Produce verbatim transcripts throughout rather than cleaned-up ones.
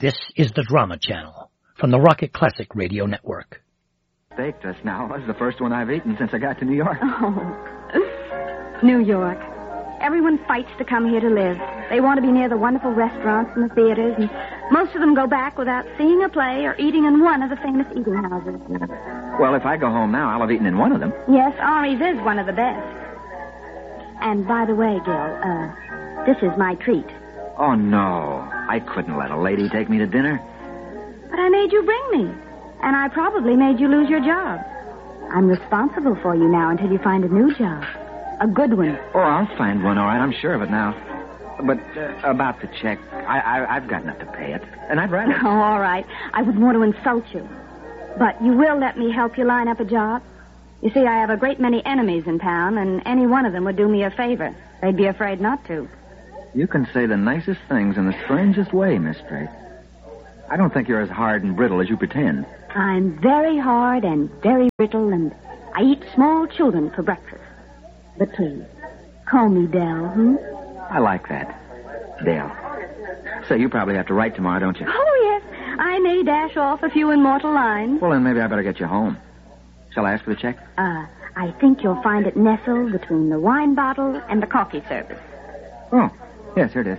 This is the Drama Channel from the Rocket Classic Radio Network. Steak just now was the first one I've eaten since I got to New York. Oh, New York. Everyone fights to come here to live. They want to be near the wonderful restaurants and the theaters, and most of them go back without seeing a play or eating in one of the famous eating houses. Well, if I go home now, I'll have eaten in one of them. Yes, Henri's is one of the best. And by the way, Gil, uh, this is my treat. Oh, no. I couldn't let a lady take me to dinner. But I made you bring me. And I probably made you lose your job. I'm responsible for you now until you find a new job. A good one. Oh, I'll find one, all right. I'm sure of it now. But uh, about the check, I, I, I've got enough to pay it. And I'd rather... Oh, all right. I wouldn't want to insult you. But you will let me help you line up a job? You see, I have a great many enemies in town, and any one of them would do me a favor. They'd be afraid not to. You can say the nicest things in the strangest way, Miss Drake. I don't think you're as hard and brittle as you pretend. I'm very hard and very brittle, and I eat small children for breakfast. But please, call me Dell, hmm? I like that. Dell. So you probably have to write tomorrow, don't you? Oh, yes. I may dash off a few immortal lines. Well, then maybe I better get you home. Shall I ask for the check? Uh, I think you'll find it nestled between the wine bottle and the coffee service. Oh, yes, here it is.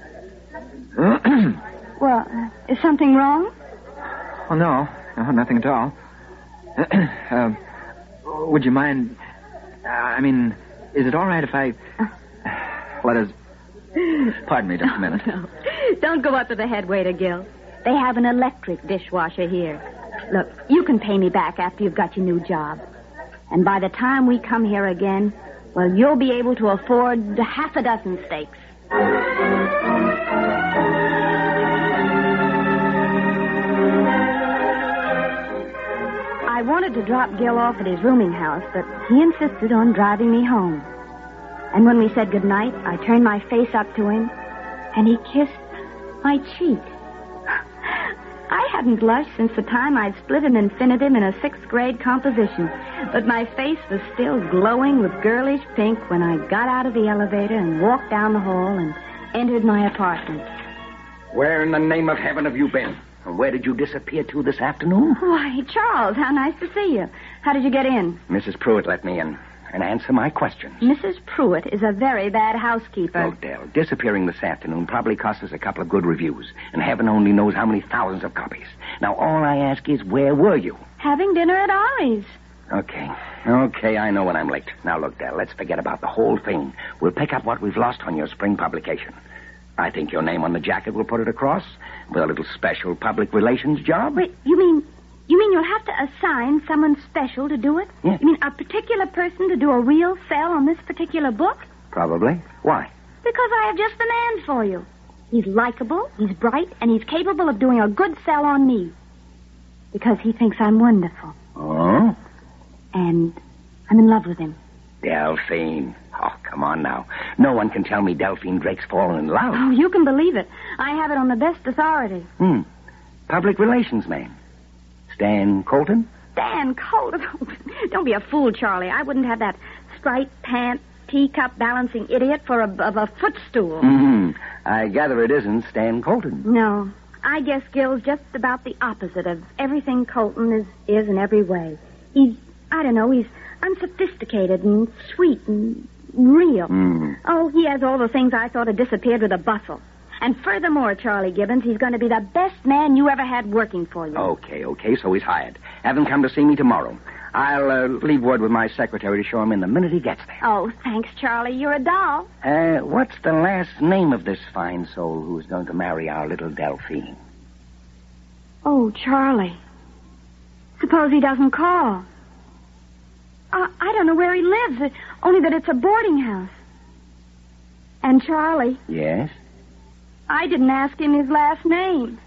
Well, uh, is something wrong? Oh, no. No, nothing at all. uh, would you mind... Uh, I mean, is it all right if I... Uh, let us... Pardon me just a minute. No, no. Don't go up to the head waiter, Gil. They have an electric dishwasher here. Look, you can pay me back after you've got your new job. And by the time we come here again, well, you'll be able to afford half a dozen steaks. I wanted to drop Gil off at his rooming house, but he insisted on driving me home. And when we said goodnight, I turned my face up to him, and he kissed my cheek. I hadn't blushed since the time I'd split an infinitive in a sixth grade composition, but my face was still glowing with girlish pink when I got out of the elevator and walked down the hall and entered my apartment. Where in the name of heaven have you been? And where did you disappear to this afternoon? Why, Charles, how nice to see you. How did you get in? Missus Pruitt let me in. And answer my questions. Missus Pruitt is a very bad housekeeper. Oh, Dell, disappearing this afternoon probably cost us a couple of good reviews. And heaven only knows how many thousands of copies. Now, all I ask is, where were you? Having dinner at Ari's. Okay. Okay, I know when I'm late. Now, look, Dell, let's forget about the whole thing. We'll pick up what we've lost on your spring publication. I think your name on the jacket will put it across with a little special public relations job. Wait, you mean... You mean you'll have to assign someone special to do it? Yeah. You mean a particular person to do a real sell on this particular book? Probably. Why? Because I have just the man for you. He's likable, he's bright, and he's capable of doing a good sell on me. Because he thinks I'm wonderful. Oh? And I'm in love with him. Delphine. Oh, come on now. No one can tell me Delphine Drake's fallen in love. Oh, you can believe it. I have it on the best authority. Hmm. Public relations man. Stan Colton? Stan Colton? Don't be a fool, Charlie. I wouldn't have that striped pant, teacup balancing idiot for a, of a footstool. Mm-hmm. I gather it isn't Stan Colton. No. I guess Gil's just about the opposite of everything Colton is, is in every way. He's, I don't know, he's unsophisticated and sweet and real. Mm. Oh, he has all the things I thought had disappeared with a bustle. And furthermore, Charlie Gibbons, he's going to be the best man you ever had working for you. Okay, okay, so he's hired. Have him come to see me tomorrow. I'll uh, leave word with my secretary to show him in the minute he gets there. Oh, thanks, Charlie. You're a doll. Uh, what's the last name of this fine soul who's going to marry our little Delphine? Oh, Charlie. Suppose he doesn't call. Uh, I don't know where he lives, uh, only that it's a boarding house. And Charlie... Yes? I didn't ask him his last name.